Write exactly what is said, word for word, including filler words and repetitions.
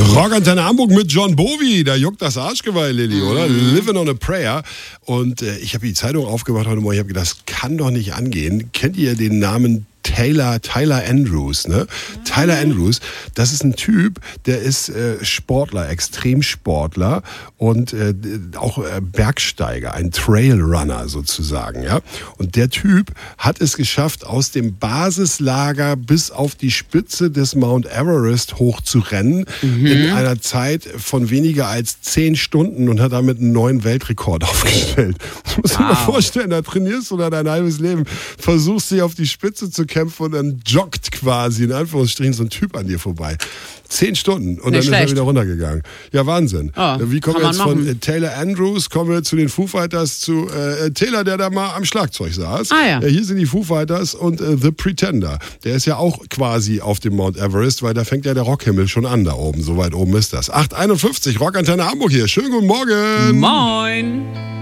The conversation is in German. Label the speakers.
Speaker 1: Rockantenne Hamburg mit John Bowie, da juckt das Arschgeweih, Lilly, oder? Living on a Prayer. Und äh, ich habe die Zeitung aufgemacht heute Morgen, ich habe gedacht, das kann doch nicht angehen. Kennt ihr den Namen Taylor, Tyler Andrews, ne? Mhm. Tyler Andrews, das ist ein Typ, der ist äh, Sportler, Extremsportler und äh, auch äh, Bergsteiger, ein Trailrunner sozusagen, ja? Und der Typ hat es geschafft, aus dem Basislager bis auf die Spitze des Mount Everest hochzurennen, mhm. in einer Zeit von weniger als zehn Stunden und hat damit einen neuen Weltrekord aufgestellt. Du musst wow. dir mal vorstellen, da trainierst du dann dein halbes Leben, versuchst dich auf die Spitze zu kämpfen und dann joggt quasi in Anführungsstrichen so ein Typ an dir vorbei. Zehn Stunden und Nicht dann schlecht. Ist er wieder runtergegangen. Ja, Wahnsinn. Oh, Wie kommen wir jetzt von äh, Taylor Andrews, kommen wir zu den Foo Fighters, zu äh, Taylor, der da mal am Schlagzeug saß. Ah, ja. Ja, hier sind die Foo Fighters und äh, The Pretender. Der ist ja auch quasi auf dem Mount Everest, weil da fängt ja der Rockhimmel schon an da oben. So weit oben ist das. acht einundfünfzig, Rockantenne Hamburg hier. Schönen guten Morgen.
Speaker 2: Moin.